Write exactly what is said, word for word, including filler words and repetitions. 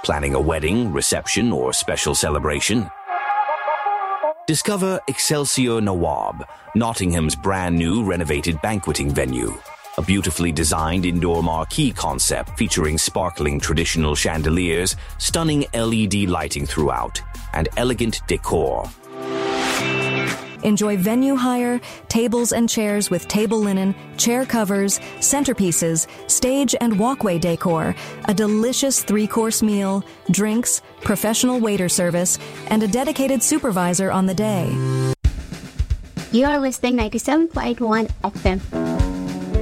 Planning a wedding, reception, or special celebration? Discover Excelsior Nawab, Nottingham's brand new renovated banqueting venue. A beautifully designed indoor marquee concept featuring sparkling traditional chandeliers, stunning L E D lighting throughout, and elegant decor. Enjoy venue hire, tables and chairs with table linen, chair covers, centerpieces, stage and walkway decor, a delicious three-course meal, drinks, professional waiter service, and a dedicated supervisor on the day. You are listening ninety-seven point one F M.